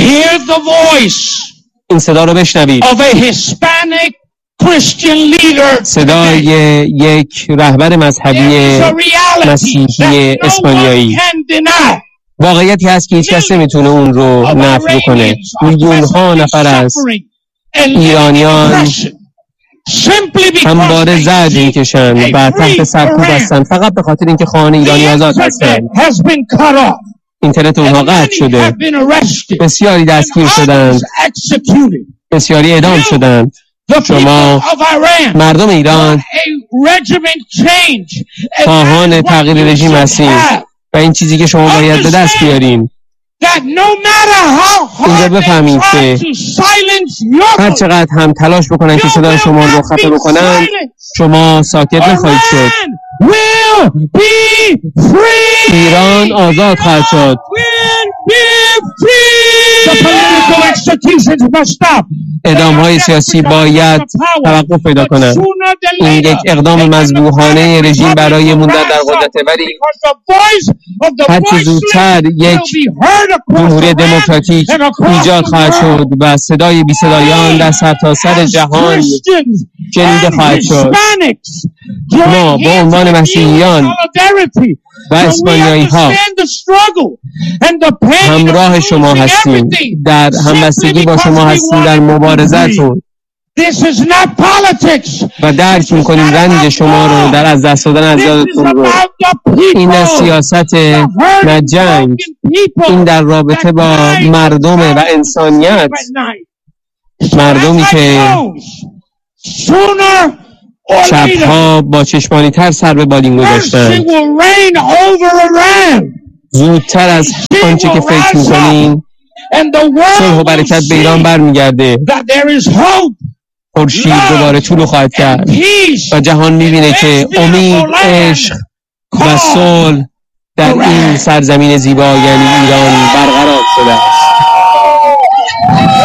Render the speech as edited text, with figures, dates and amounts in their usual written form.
Hear the voice این صدا رو بشنوید. of a Hispanic Christian leader. صدای یک رهبر مذهبی مسیحی اسپانیایی. واقعیتی هست که هیچ کس نمیتونه اون رو نفی کنه. میلیون‌ها نفر از ایرانیان همواره زجر میکشند و تحت سرکوب هستند فقط به خاطر اینکه خواهان ایرانی آزاد هستند. اینترنت اونها قطع شده. بسیاری دستگیر شدند. بسیاری اعدام شدند. شما مردم ایران خواهان تغییر رژیم هستید و این چیزی که شما باید به دست بیارین اینجا بفهمید که هر چقدر هم تلاش بکنن که صدای شما رو خفه بکنن شما ساکت نخواهید شد. ایران آزاد خواهد شد. اعدام‌های سیاسی باید توقف پیدا کنند. این یک اقدام مذبوحانه رژیم برای موندن در قدرته، ولی هرچه زودتر یک جمهوری دموکراتیک ایجاد خواهد شد و صدای بی صدایان در سرتاسر جهان شنیده خواهد شد. ما به عنوان مسیحیان و اسپانیایی ها همراه شما هستیم، در همبستگی با شما هستیم در مبارزتون و درک میکنیم رنج شما رو در از دست دادن از یادتون رو. این از سیاست نه جنگ، این در رابطه با مردمه و انسانیت، مردمی که شبها با چشمانی تر سر به بالین گذاشتن. زودتر از آنچه که فکر میکنین صلح و برکت به ایران برمیگرده. خورشید دوباره طلوع خواهد کرد و جهان میبینه که امید، عشق و صلح در این سرزمین زیبا یعنی ایران برقرار شده است.